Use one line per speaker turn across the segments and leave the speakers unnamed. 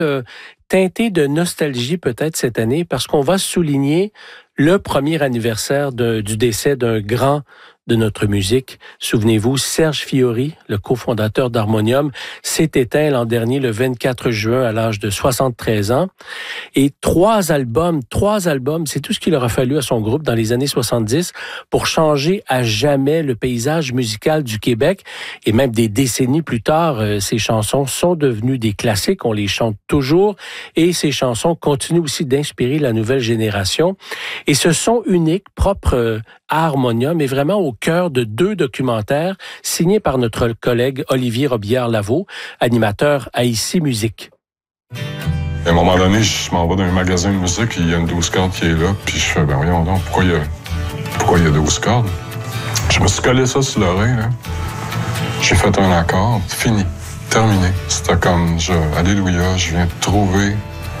teinté de nostalgie peut-être cette année parce qu'on va souligner le premier anniversaire du décès d'un grand de notre musique. Souvenez-vous, Serge Fiori, le cofondateur d'Harmonium, s'est éteint l'an dernier, le 24 juin, à l'âge de 73 ans. Et trois albums, c'est tout ce qu'il aura fallu à son groupe dans les années 70 pour changer à jamais le paysage musical du Québec. Et même des décennies plus tard, ces chansons sont devenues des classiques. On les chante toujours. Et ces chansons continuent aussi d'inspirer la nouvelle génération. Et ce son unique, propre à Harmonium, est vraiment au cœur de 2 documentaires signés par notre collègue Olivier Robillard-Lavaux, animateur à Ici Musique.
À un moment donné, je m'en vais dans un magasin de musique, il y a une 12 cordes qui est là, puis je fais, voyons donc, pourquoi il y a 12 cordes? Je me suis collé ça sur l'oreille, là. J'ai fait un accord, fini, terminé. C'était comme, alléluia, je viens de trouver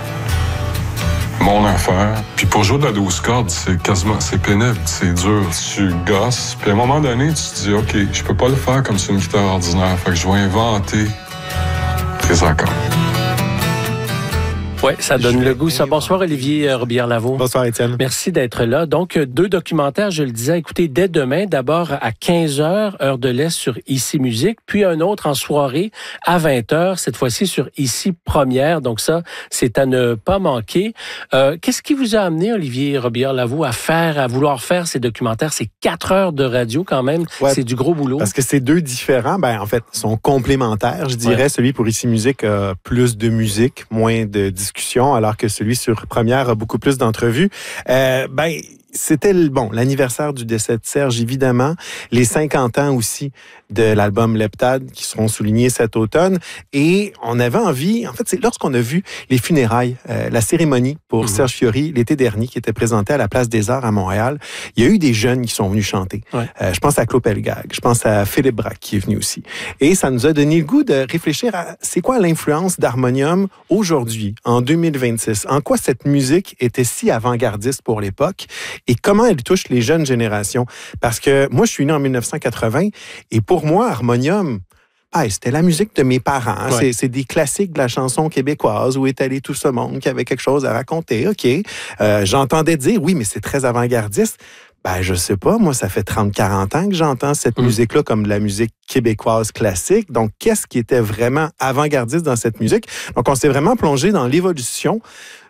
mon affaire. Puis pour jouer de la 12 cordes, c'est pénible, c'est dur. Tu gosses. Puis à un moment donné, tu te dis, OK, je peux pas le faire comme sur une guitare ordinaire. Fait que je vais inventer des accords.
Oui, ça donne le goût. Ça. Bonsoir, Olivier Robillard-Lavaux.
Bonsoir, Étienne.
Merci d'être là. Donc, 2 documentaires, je le disais, écoutez, dès demain, d'abord à 15h, heure de l'Est sur Ici Musique, puis un autre en soirée à 20h, cette fois-ci sur Ici Première. Donc ça, c'est à ne pas manquer. Qu'est-ce qui vous a amené, Olivier Robillard-Lavaux, à vouloir faire ces documentaires? C'est 4 heures de radio quand même. Ouais, c'est du gros boulot.
Parce que c'est 2 différents. En fait, sont complémentaires. Je dirais, celui pour Ici Musique a plus de musique, moins de discussion, alors que celui sur Première a beaucoup plus d'entrevues. C'était l'anniversaire du décès de Serge, évidemment, les 50 ans aussi de l'album Leptade qui seront soulignés cet automne. Et on avait envie, en fait, c'est lorsqu'on a vu les funérailles, la cérémonie pour Serge Fiori l'été dernier qui était présentée à la Place des Arts à Montréal, il y a eu des jeunes qui sont venus chanter. Ouais. Je pense à Claude Pelgag, je pense à Philippe Braque qui est venu aussi. Et ça nous a donné le goût de réfléchir à c'est quoi l'influence d'Harmonium aujourd'hui, en 2026. En quoi cette musique était si avant-gardiste pour l'époque et comment elle touche les jeunes générations. Parce que moi, je suis né en 1980 et pour moi, Harmonium, c'était la musique de mes parents. Ouais. C'est des classiques de la chanson québécoise, où est allé tout ce monde, qui avait quelque chose à raconter. OK. J'entendais dire, oui, mais c'est très avant-gardiste. Je sais pas, moi, ça fait 30-40 ans que j'entends cette musique-là comme de la musique québécoise classique. Donc, qu'est-ce qui était vraiment avant-gardiste dans cette musique? Donc, on s'est vraiment plongé dans l'évolution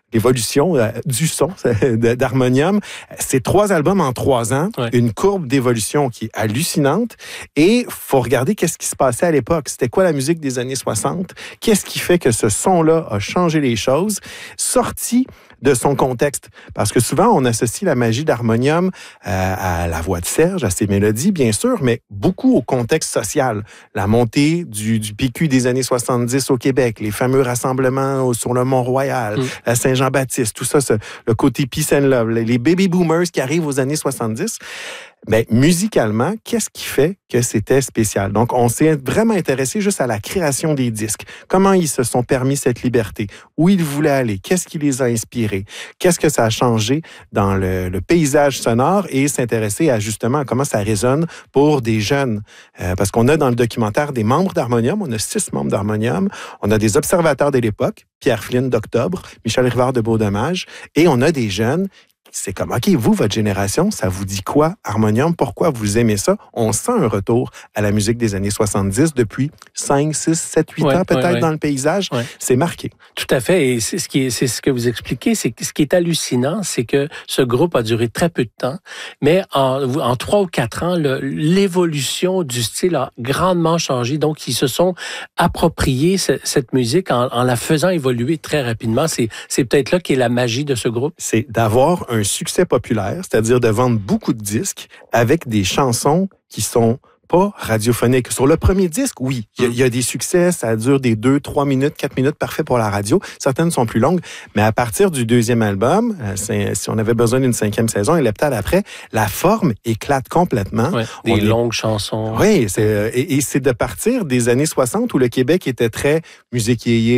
du son d'Harmonium. C'est 3 albums en 3 ans, une courbe d'évolution qui est hallucinante. Et faut regarder qu'est-ce qui se passait à l'époque. C'était quoi la musique des années 60? Qu'est-ce qui fait que ce son-là a changé les choses? Sorti de son contexte. Parce que souvent, on associe la magie d'Harmonium à la voix de Serge, à ses mélodies, bien sûr, mais beaucoup au contexte social. La montée du PQ des années 70 au Québec, les fameux rassemblements sur le Mont-Royal, à Saint-Jean-Baptiste, tout ça, le côté peace and love, les baby boomers qui arrivent aux années 70. Mais musicalement, qu'est-ce qui fait que c'était spécial? Donc, on s'est vraiment intéressé juste à la création des disques. Comment ils se sont permis cette liberté? Où ils voulaient aller? Qu'est-ce qui les a inspirés? Qu'est-ce que ça a changé dans le paysage sonore? Et s'intéresser à justement comment ça résonne pour des jeunes. Parce qu'on a dans le documentaire des membres d'Harmonium, on a 6 membres d'Harmonium, on a des observateurs de l'époque, Pierre Flynn d'Octobre, Michel Rivard de Beaudommage, et on a des jeunes. C'est comme, OK, vous, votre génération, ça vous dit quoi, Harmonium? Pourquoi vous aimez ça? On sent un retour à la musique des années 70 depuis 5, 6, 7, 8 ans peut-être dans le paysage. Ouais. C'est marqué.
Tout à fait. Et c'est ce que vous expliquez. Ce qui est hallucinant, c'est que ce groupe a duré très peu de temps, mais en 3 ou 4 ans, l'évolution du style a grandement changé. Donc, ils se sont appropriés cette musique en la faisant évoluer très rapidement. C'est peut-être là qu'est la magie de ce groupe.
C'est d'avoir un succès populaire, c'est-à-dire de vendre beaucoup de disques avec des chansons qui sont pas radiophoniques. Sur le premier disque, oui, il y a des succès, ça dure des 2, 3 minutes, 4 minutes, parfait pour la radio. Certaines sont plus longues, mais à partir du 2e album, si on avait besoin d'une 5e saison, et Leptade après, la forme éclate complètement.
Ouais, des longues chansons.
Oui, c'est de partir des années 60 où le Québec était très musique yéyé,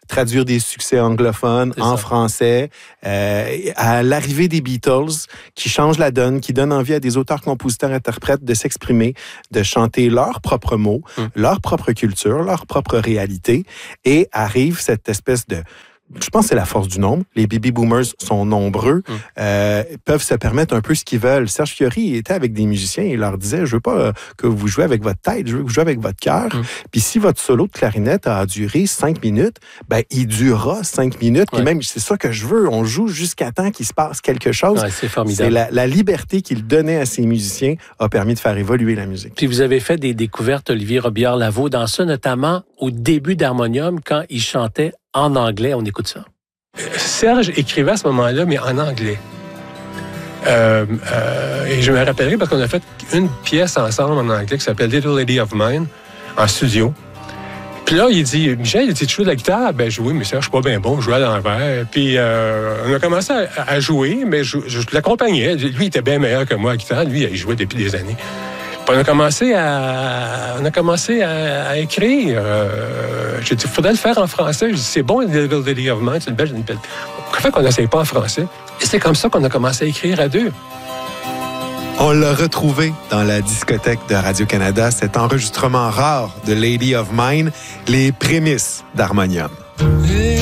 traduire des succès anglophones en français, à l'arrivée des Beatles, qui changent la donne, qui donnent envie à des auteurs, compositeurs, interprètes de s'exprimer, de chanter leurs propres mots, leur propre culture, leur propre réalité, et arrive cette espèce de... Je pense que c'est la force du nombre. Les baby boomers sont nombreux, peuvent se permettre un peu ce qu'ils veulent. Serge Fiori était avec des musiciens et leur disait, je veux pas que vous jouez avec votre tête, je veux que vous jouez avec votre cœur. Puis si votre solo de clarinette a duré 5 minutes, ben il durera 5 minutes. Puis même, c'est ça que je veux. On joue jusqu'à temps qu'il se passe quelque chose.
Ouais, c'est formidable.
C'est la liberté qu'il donnait à ses musiciens a permis de faire évoluer la musique.
Puis vous avez fait des découvertes, Olivier Robillard-Lavaux, dans ça, notamment au début d'Harmonium, quand il chantait en anglais. On écoute ça.
Serge écrivait à ce moment-là, mais en anglais. Et je me rappellerai parce qu'on a fait une pièce ensemble en anglais qui s'appelle Little Lady of Mine, en studio. Puis là, il dit, Michel, il dit, tu joues de la guitare? Ben, jouer, mais Serge, je suis pas bien bon, je jouais à l'envers. Puis on a commencé à jouer, mais je l'accompagnais. Lui, il était bien meilleur que moi à la guitare. Lui, il jouait depuis des années. Puis on a commencé à écrire. J'ai dit, il faudrait le faire en français. J'ai dit, c'est bon, Little Lady of Mine, c'est une belle. Pourquoi fait qu'on n'essaye pas en français? Et c'est comme ça qu'on a commencé à écrire à deux.
On l'a retrouvé dans la discothèque de Radio-Canada, cet enregistrement rare de Lady of Mine, les prémices d'Harmonium.